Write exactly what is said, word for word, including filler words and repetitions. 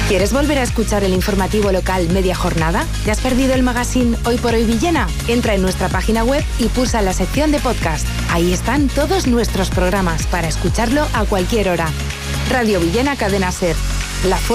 ¿Quieres volver a escuchar el informativo local media jornada? ¿Te has perdido el magazine Hoy por Hoy Villena? Entra en nuestra página web y pulsa la sección de podcast. Ahí están todos nuestros programas para escucharlo a cualquier hora. Radio Villena Cadena Ser. La